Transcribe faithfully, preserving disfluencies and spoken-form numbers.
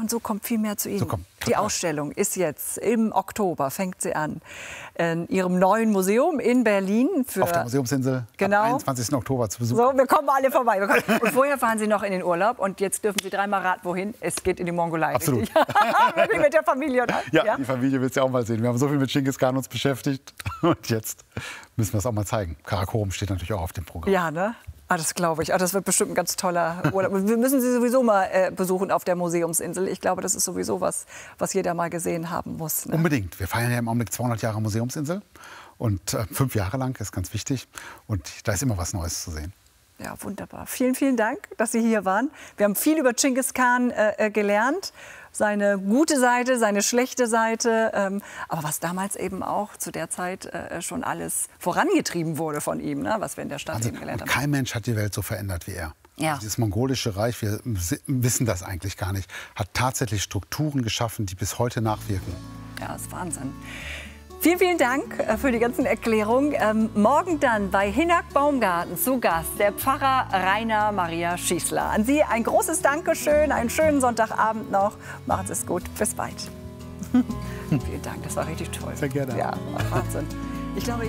und so kommt viel mehr zu Ihnen. So kommt, Die Ausstellung ist jetzt im Oktober, fängt sie an, in Ihrem neuen Museum in Berlin. Für Auf der Museumsinsel genau. am einundzwanzigsten Oktober zu besuchen. So, wir kommen alle vorbei. Wir kommen. Und vorher fahren Sie noch in den Urlaub und jetzt dürfen Sie dreimal raten, wohin. Es geht in die Mongolei. Absolut. Wirklich mit der Familie, oder? Ja, ja, die Familie will es ja auch mal sehen. Wir haben so viel mit Genghis Khan uns beschäftigt und jetzt müssen wir es auch mal zeigen. Karakorum steht natürlich auch auf dem Programm. Ja, ne? Ah, das glaube ich. Ah, das wird bestimmt ein ganz toller Urlaub. Wir müssen Sie sowieso mal äh, besuchen auf der Museumsinsel. Ich glaube, das ist sowieso was, was jeder mal gesehen haben muss. Ne? Unbedingt. Wir feiern ja im Augenblick zweihundert Jahre Museumsinsel. Und äh, fünf Jahre lang ist ganz wichtig. Und da ist immer was Neues zu sehen. Ja, wunderbar. Vielen, vielen Dank, dass Sie hier waren. Wir haben viel über Genghis Khan äh, gelernt. Seine gute Seite, seine schlechte Seite. Ähm, aber was damals eben auch zu der Zeit äh, schon alles vorangetrieben wurde von ihm, ne? Was wir in der Stadt Also, eben gelernt haben. kein Mensch hat die Welt so verändert wie er. Ja. Dieses mongolische Reich, wir wissen das eigentlich gar nicht, hat tatsächlich Strukturen geschaffen, die bis heute nachwirken. Ja, das ist Wahnsinn. Vielen, vielen Dank äh, für die ganzen Erklärungen. Ähm, morgen dann bei Hinnerk Baumgarten zu Gast der Pfarrer Rainer Maria Schießler. An Sie ein großes Dankeschön, einen schönen Sonntagabend noch. Machen Sie es gut. Bis bald. Vielen Dank, das war richtig toll. Sehr gerne. Ja, Wahnsinn. Ich glaube,